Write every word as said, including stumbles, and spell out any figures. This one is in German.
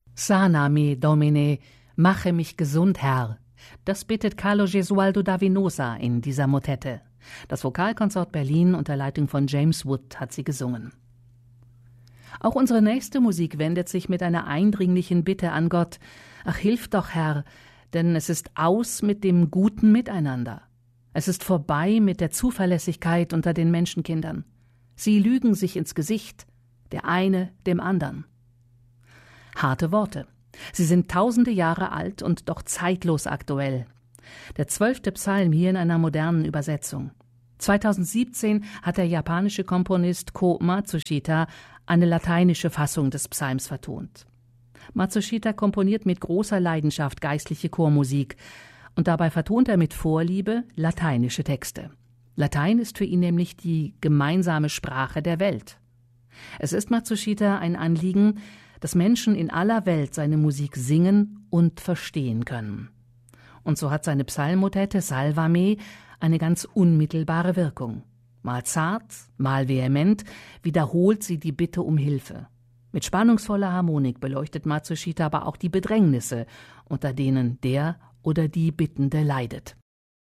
Sana me, Domine, mache mich gesund, Herr. Das bittet Carlo Gesualdo da Venosa in dieser Motette. Das Vokalkonsort Berlin unter Leitung von James Wood hat sie gesungen. Auch unsere nächste Musik wendet sich mit einer eindringlichen Bitte an Gott. Ach, hilf doch, Herr, denn es ist aus mit dem guten Miteinander. Es ist vorbei mit der Zuverlässigkeit unter den Menschenkindern. Sie lügen sich ins Gesicht, der eine dem andern. Harte Worte. Sie sind tausende Jahre alt und doch zeitlos aktuell. Der zwölfte Psalm hier in einer modernen Übersetzung. zweitausendsiebzehn hat der japanische Komponist Ko Matsushita eine lateinische Fassung des Psalms vertont. Matsushita komponiert mit großer Leidenschaft geistliche Chormusik und dabei vertont er mit Vorliebe lateinische Texte. Latein ist für ihn nämlich die gemeinsame Sprache der Welt. Es ist Matsushita ein Anliegen, dass Menschen in aller Welt seine Musik singen und verstehen können. Und so hat seine Psalmmotette Salva me eine ganz unmittelbare Wirkung. Mal zart, mal vehement wiederholt sie die Bitte um Hilfe. Mit spannungsvoller Harmonik beleuchtet Matsushita aber auch die Bedrängnisse, unter denen der oder die Bittende leidet.